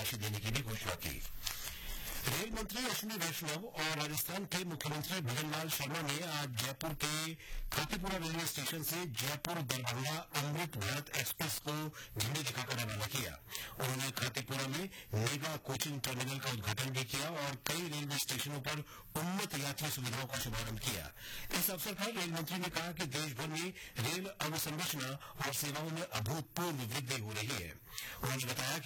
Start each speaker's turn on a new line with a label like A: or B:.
A: राशि देने की भी घोषणा की। रेल मंत्री अश्विनी वैष्णव और राजस्थान के मुख्यमंत्री भजनलाल शर्मा ने आज जयपुर के खातीपुरा रेलवे स्टेशन से जयपुर दरभंगा अमृत भारत एक्सप्रेस को झंडी दिखाकर रवाना किया। उन्होंने खातीपुरा में मेगा कोचिंग टर्मिनल का उद्घाटन भी किया और कई रेलवे स्टेशनों पर उन्नत यात्री सुविधाओं का शुभारंभ किया। इस अवसर पर रेल मंत्री ने कहा कि देश भर में रेल अवसंरचना और सेवाओं में अभूतपूर्व वृद्धि हो रही है। उन्होंने बताया